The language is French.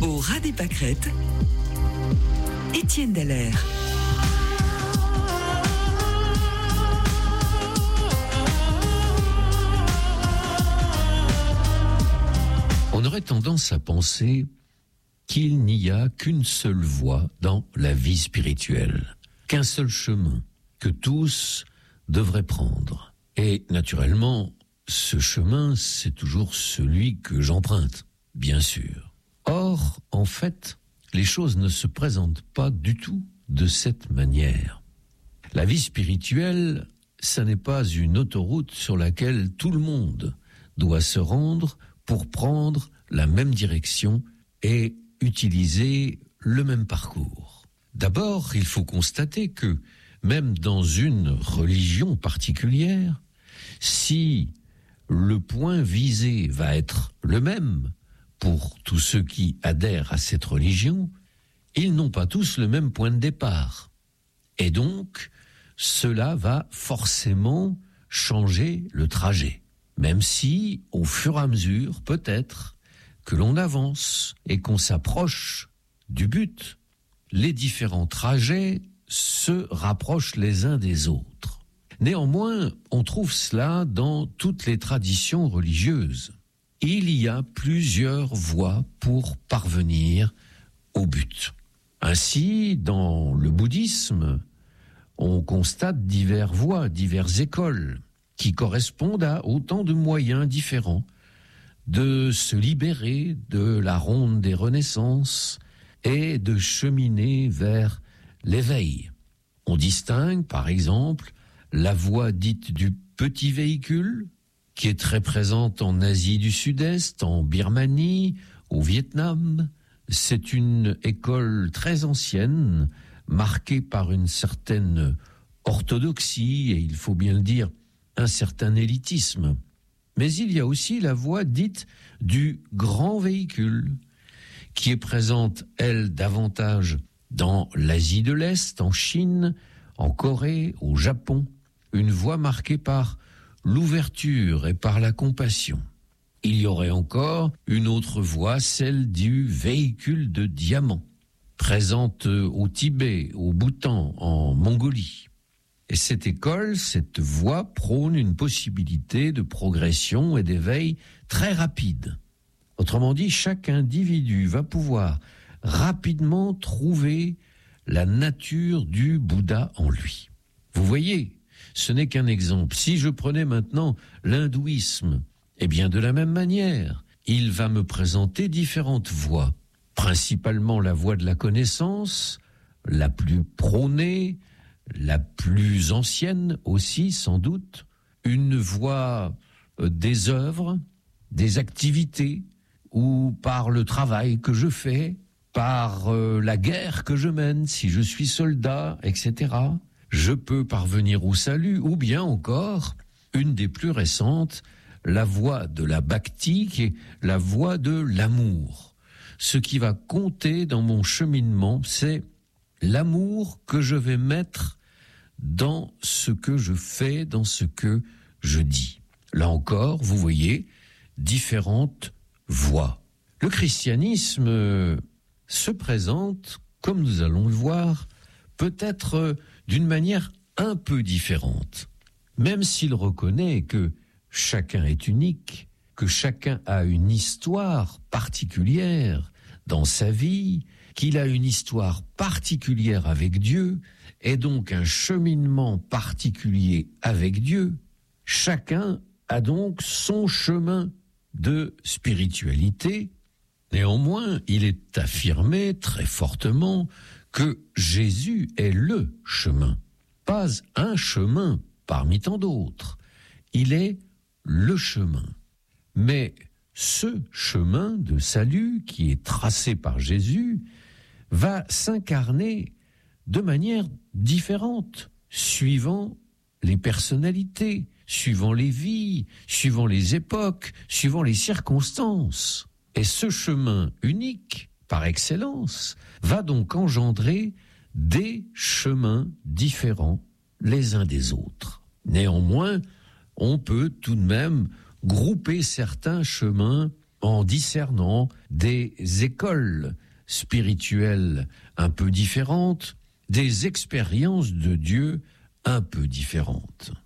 Au ras des pâquerettes, Étienne Dallaire. On aurait tendance à penser qu'il n'y a qu'une seule voie dans la vie spirituelle, qu'un seul chemin que tous devraient prendre. Et naturellement, ce chemin, c'est toujours celui que j'emprunte, bien sûr. Or, en fait, les choses ne se présentent pas du tout de cette manière. La vie spirituelle, ça n'est pas une autoroute sur laquelle tout le monde doit se rendre pour prendre la même direction et utiliser le même parcours. D'abord, il faut constater que, même dans une religion particulière, si le point visé va être le même pour tous ceux qui adhèrent à cette religion, ils n'ont pas tous le même point de départ. Et donc, cela va forcément changer le trajet. Même si, au fur et à mesure, peut-être, que l'on avance et qu'on s'approche du but, les différents trajets se rapprochent les uns des autres. Néanmoins, on trouve cela dans toutes les traditions religieuses. Il y a plusieurs voies pour parvenir au but. Ainsi, dans le bouddhisme, on constate diverses voies, diverses écoles, qui correspondent à autant de moyens différents de se libérer de la ronde des renaissances et de cheminer vers l'éveil. On distingue, par exemple, la voie dite du petit véhicule, qui est très présente en Asie du Sud-Est, en Birmanie, au Vietnam. C'est une école très ancienne, marquée par une certaine orthodoxie, et il faut bien le dire, un certain élitisme. Mais il y a aussi la voie dite du grand véhicule, qui est présente, elle, davantage dans l'Asie de l'Est, en Chine, en Corée, au Japon. Une voie marquée par l'ouverture et par la compassion. Il y aurait encore une autre voie, celle du véhicule de diamant, présente au Tibet, au Bhoutan, en Mongolie. Et cette école, cette voie prône une possibilité de progression et d'éveil très rapide. Autrement dit, chaque individu va pouvoir rapidement trouver la nature du Bouddha en lui. Vous voyez, ce n'est qu'un exemple. Si je prenais maintenant l'hindouisme, eh bien de la même manière, il va me présenter différentes voies. Principalement la voie de la connaissance, la plus prônée, la plus ancienne aussi sans doute, une voie des œuvres, des activités, ou par le travail que je fais, par la guerre que je mène, si je suis soldat, etc. Je peux parvenir au salut, ou bien encore, une des plus récentes, la voie de la bhakti, qui est la voie de l'amour. Ce qui va compter dans mon cheminement, c'est l'amour que je vais mettre dans ce que je fais, dans ce que je dis. Là encore, vous voyez, différentes voies. Le christianisme se présente, comme nous allons le voir, peut-être d'une manière un peu différente. Même s'il reconnaît que chacun est unique, que chacun a une histoire particulière dans sa vie, qu'il a une histoire particulière avec Dieu, et donc un cheminement particulier avec Dieu, chacun a donc son chemin de spiritualité. Néanmoins, il est affirmé très fortement que Jésus est le chemin, pas un chemin parmi tant d'autres. Il est le chemin. Mais ce chemin de salut qui est tracé par Jésus va s'incarner de manière différente, suivant les personnalités, suivant les vies, suivant les époques, suivant les circonstances. Et ce chemin unique, par excellence, va donc engendrer des chemins différents les uns des autres. Néanmoins, on peut tout de même grouper certains chemins en discernant des écoles spirituelles un peu différentes, des expériences de Dieu un peu différentes.